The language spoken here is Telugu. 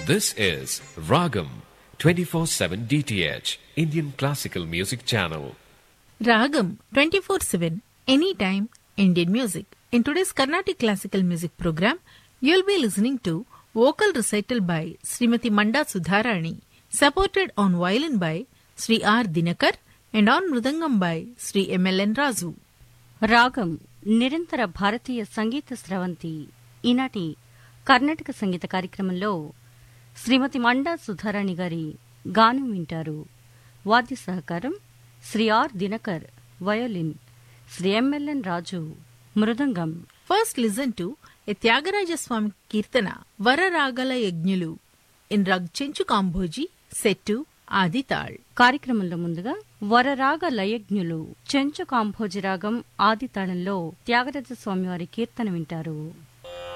This is Ragam 24/7 DTH Indian Classical Music Channel. Ragam 24/7 anytime Indian music. In today's Carnatic Classical Music program, you'll be listening to vocal recital by Srimati Manda Sudharani, supported on violin by Sri R. Dinakar and on mridangam by Sri M.L.N. Raju. రాగం నిరంతర భారతీయ సంగీత స్రవంతి. ఈనాటి కర్ణాటక సంగీత కార్యక్రమంలో శ్రీమతి మండా సుధారాణి గారి గానం వింటారు. వాద్య సహకారం Shri are Dinakar violin, Shri M.L.N. Raju mridangam. First listen to a Tyagaraja Swami Kirtana Vararagala Yajñulu in Rag Chenchu Kamboji set to ఆదితాళ్. కార్యక్రమంలో ముందుగా వరరాగ లయజ్ఞులు చెంచు కాంభోజి రాగం ఆదితాళంలో త్యాగరాజ స్వామివారి కీర్తన వింటారు.